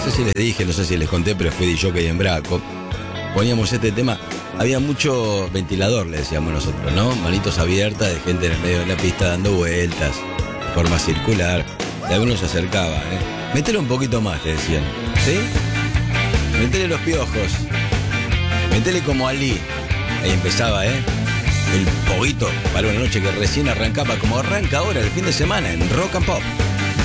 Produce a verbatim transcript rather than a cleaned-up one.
sé si les dije, no sé si les conté, pero fui D J en Braco. Poníamos este tema, había mucho ventilador, le decíamos nosotros, ¿no? Manitos abiertas de gente en el medio de la pista dando vueltas, de forma circular. Y algunos se acercaban, ¿eh? Métele un poquito más, te decían, ¿sí? Métele los piojos. Métele como Ali. Ahí empezaba, ¿eh? El poguito para una noche que recién arrancaba, como arranca ahora el fin de semana en Rock and Pop.